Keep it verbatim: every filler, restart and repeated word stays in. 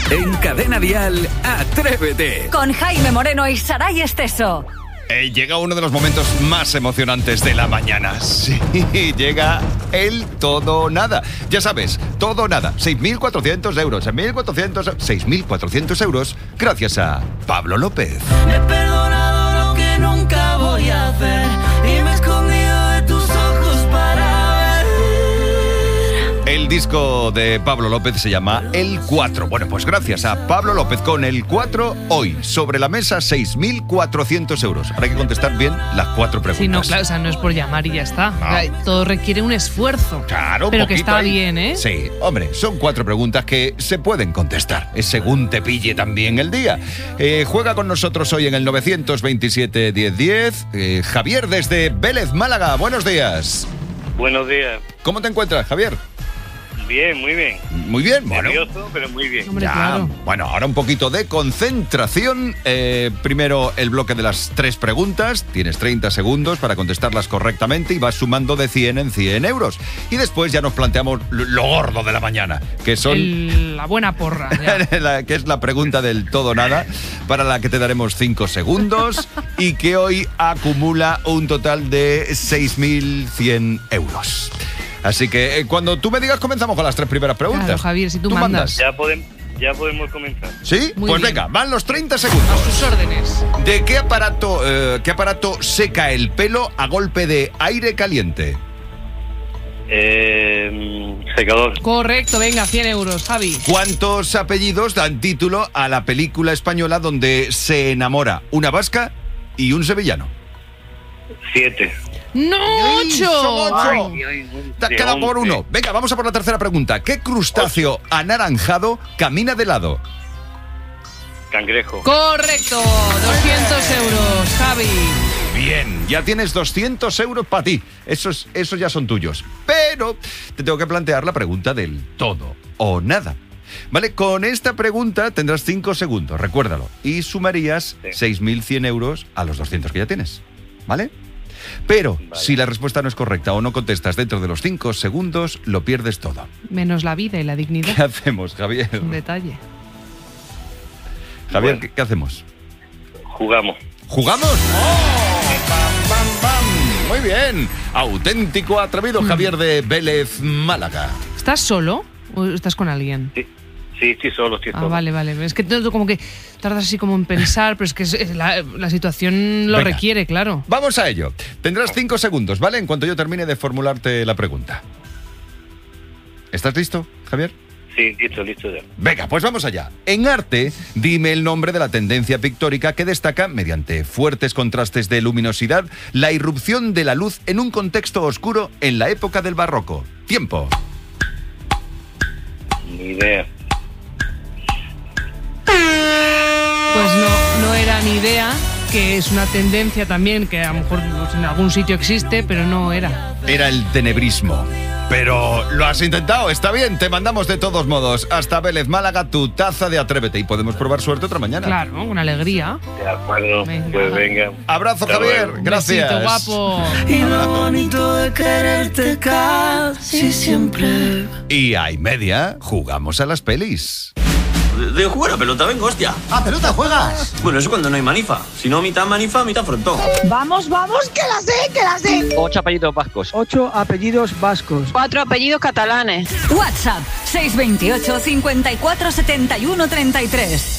En Cadena Dial, Atrévete. Con Jaime Moreno y Saray Esteso. Eh, llega uno de los momentos más emocionantes de la mañana. Sí, llega el todo o nada. Ya sabes, todo o nada. seis mil cuatrocientos euros, seis mil cuatrocientos, seis mil cuatrocientos euros, gracias a Pablo López. He perdonado lo que nunca voy a hacer y me he escondido de tus ojos para ver. El disco de Pablo López se llama El cuatro. Bueno, pues gracias a Pablo López con El cuatro, hoy sobre la mesa seis mil cuatrocientos euros. Ahora hay que contestar bien las cuatro preguntas. Sí, no, claro, o sea, no es por llamar y ya está. No. Todo requiere un esfuerzo. Claro, pero que está ahí. bien, ¿eh? Sí, hombre, son cuatro preguntas que se pueden contestar. Es según te pille también el día. Eh, juega con nosotros hoy en el nueve dos siete, diez diez. Eh, Javier desde Vélez, Málaga. Buenos días. Buenos días. ¿Cómo te encuentras, Javier? Bien, muy bien. Muy bien, bueno. Nervioso, pero muy bien. Hombre, Ya, claro. bueno, ahora un poquito de concentración. Eh, primero el bloque de las tres preguntas. Tienes treinta segundos para contestarlas correctamente y vas sumando de cien en cien euros. Y después ya nos planteamos lo, lo gordo de la mañana, que son... El- la buena porra. ya. la, que es la pregunta del todo nada, para la que te daremos cinco segundos y que hoy acumula un total de seis mil cien euros. Así que eh, cuando tú me digas comenzamos con las tres primeras preguntas. Claro, Javier, si tú mandas. Ya, podem- ya podemos comenzar. ¿Sí? Muy Pues bien. venga, van los treinta A segundos. sus órdenes. ¿De qué aparato, eh, qué aparato seca el pelo a golpe de aire caliente? Eh, secador. Correcto, venga, cien euros, Javi. ¿Cuántos apellidos dan título a la película española donde se enamora una vasca y un sevillano? Siete. ¡No, ¡Ay, ocho! son ocho! Ay, Te has de quedado por once. uno. Venga, vamos a por la tercera pregunta. ¿Qué crustáceo anaranjado camina de lado? Cangrejo. Correcto, doscientos euros, Javi. Bien, ya tienes doscientos euros para ti. Esos, esos ya son tuyos. Pero te tengo que plantear la pregunta del todo o nada. Vale, con esta pregunta tendrás cinco segundos, recuérdalo. Y sumarías Sí. seis mil cien euros a los doscientos que ya tienes. ¿Vale? Pero Vale. si la respuesta no es correcta o no contestas dentro de los cinco segundos, lo pierdes todo. Menos la vida y la ¿Qué dignidad. hacemos, Javier? Un detalle. Javier, Bueno. ¿qué, qué hacemos? Jugamos. ¿Jugamos? ¡Oh! ¡Pam, pam, pam! Muy bien. Auténtico atrevido, Javier de Vélez, Málaga. ¿Estás solo o estás con alguien? Sí, sí, estoy solo, estoy Ah, solo. vale, vale. Es que todo como que tardas así como en pensar, pero es que es- es la, la situación lo Venga. requiere, claro. Vamos a ello. Tendrás cinco segundos, ¿vale? En cuanto yo termine de formularte la pregunta. ¿Estás listo, Javier? Sí, listo, listo ya. Venga, pues vamos allá. En arte, dime el nombre de la tendencia pictórica que destaca, mediante fuertes contrastes de luminosidad, la irrupción de la luz en un contexto oscuro en la época del barroco. Tiempo. Ni idea. Pues no, no era ni idea, que es una tendencia también que a lo mejor pues, en algún sitio existe, pero no era. Era el tenebrismo. Pero lo has intentado, está bien, te mandamos de todos modos hasta Vélez, Málaga, tu taza de Atrévete y podemos probar suerte otra mañana. Claro, una alegría. De acuerdo. Venga. Pues venga. Abrazo, Hasta Javier, luego. gracias. Besito, guapo. Y lo bonito de quererte casi siempre. Y a y media jugamos a las pelis. De, de jugar a pelota, venga, hostia. ¿A pelota juegas? Bueno, eso cuando no hay manifa. Si no, mitad manifa, mitad frontón. Vamos, vamos, que la sé, que la sé. Ocho apellidos vascos. Ocho apellidos vascos. Cuatro apellidos catalanes. WhatsApp seis dos ocho, cincuenta y cuatro, setenta y uno, treinta y tres.